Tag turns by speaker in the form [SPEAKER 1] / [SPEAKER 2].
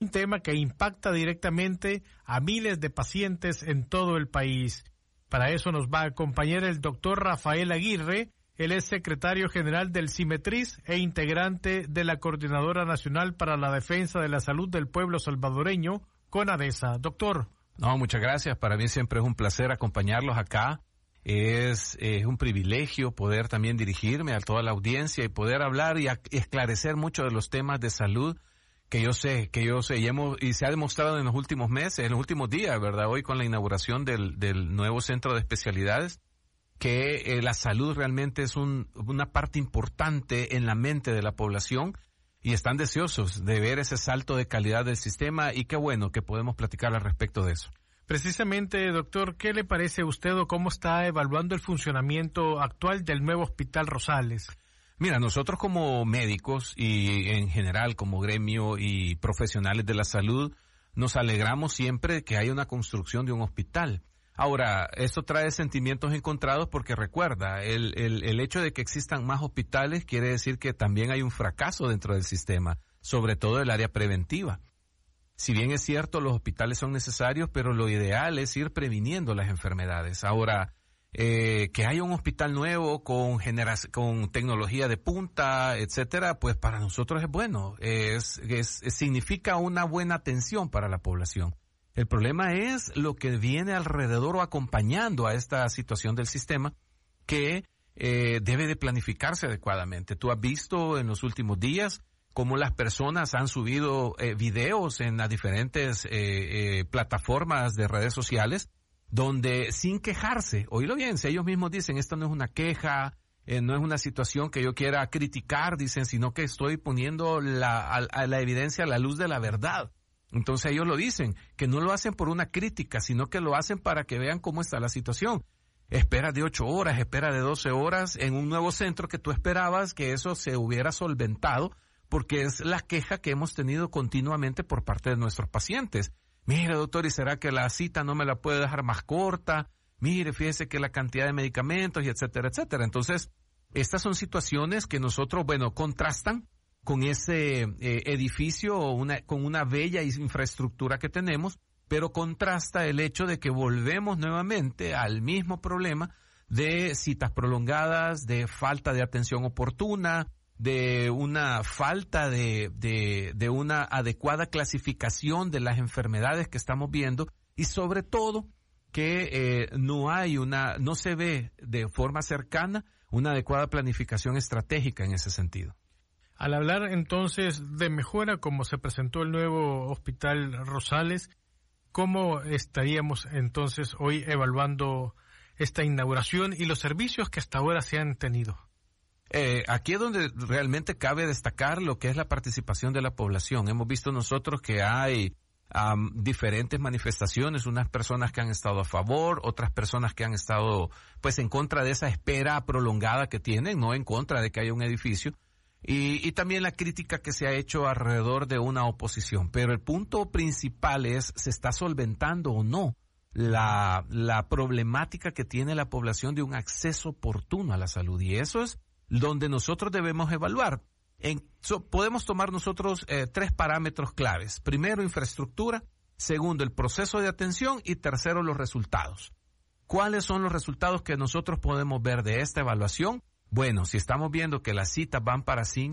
[SPEAKER 1] un tema que impacta directamente a miles de pacientes en todo el país. Para eso nos va a acompañar el doctor Rafael Aguirre. Él es secretario general del CIMETRIS e integrante de la Coordinadora Nacional para la Defensa de la Salud del Pueblo Salvadoreño, CONADESA. Doctor.
[SPEAKER 2] No, muchas gracias. Para mí siempre es un placer acompañarlos acá. Es un privilegio poder también dirigirme a toda la audiencia y poder hablar y esclarecer muchos de los temas de salud que yo sé, y se ha demostrado en los últimos meses, en los últimos días, ¿verdad? Hoy con la inauguración del nuevo centro de especialidades, que la salud realmente es una parte importante en la mente de la población y están deseosos de ver ese salto de calidad del sistema y qué bueno que podemos platicar al respecto de eso.
[SPEAKER 1] Precisamente, doctor, ¿qué le parece a usted o cómo está evaluando el funcionamiento actual del nuevo Hospital Rosales?
[SPEAKER 2] Mira, nosotros como médicos y en general como gremio y profesionales de la salud nos alegramos siempre de que haya una construcción de un hospital. Ahora, esto trae sentimientos encontrados porque recuerda, el hecho de que existan más hospitales quiere decir que también hay un fracaso dentro del sistema, sobre todo el área preventiva. Si bien es cierto, los hospitales son necesarios, pero lo ideal es ir previniendo las enfermedades. Ahora, que haya un hospital nuevo con tecnología de punta, etcétera, pues para nosotros es bueno. Significa una buena atención para la población. El problema es lo que viene alrededor o acompañando a esta situación del sistema que debe de planificarse adecuadamente. Tú has visto en los últimos días cómo las personas han subido videos en las diferentes plataformas de redes sociales donde sin quejarse, oílo bien, si ellos mismos dicen esto no es una queja, no es una situación que yo quiera criticar, dicen, sino que estoy poniendo a la evidencia a la luz de la verdad. Entonces ellos lo dicen, que no lo hacen por una crítica, sino que lo hacen para que vean cómo está la situación. Espera de 8 horas, espera de 12 horas en un nuevo centro que tú esperabas que eso se hubiera solventado, porque es la queja que hemos tenido continuamente por parte de nuestros pacientes. Mire, doctor, ¿y será que la cita no me la puede dejar más corta? Mire, fíjese que la cantidad de medicamentos y etcétera, etcétera. Entonces, estas son situaciones que nosotros, contrastan con ese edificio con una bella infraestructura que tenemos, pero contrasta el hecho de que volvemos nuevamente al mismo problema de citas prolongadas, de falta de atención oportuna, de una falta de una adecuada clasificación de las enfermedades que estamos viendo y sobre todo que no se ve de forma cercana una adecuada planificación estratégica en ese sentido.
[SPEAKER 1] Al hablar entonces de mejora, como se presentó el nuevo Hospital Rosales, ¿cómo estaríamos entonces hoy evaluando esta inauguración y los servicios que hasta ahora se han tenido?
[SPEAKER 2] Aquí es donde realmente cabe destacar lo que es la participación de la población. Hemos visto nosotros que hay diferentes manifestaciones, unas personas que han estado a favor, otras personas que han estado pues en contra de esa espera prolongada que tienen, no en contra de que haya un edificio, y también la crítica que se ha hecho alrededor de una oposición. Pero el punto principal es, ¿se está solventando o no la problemática que tiene la población de un acceso oportuno a la salud? Y eso es donde nosotros debemos evaluar. Podemos tomar nosotros 3 parámetros claves. Primero, infraestructura. Segundo, el proceso de atención. Y tercero, los resultados. ¿Cuáles son los resultados que nosotros podemos ver de esta evaluación? Bueno, si estamos viendo que las citas van para 5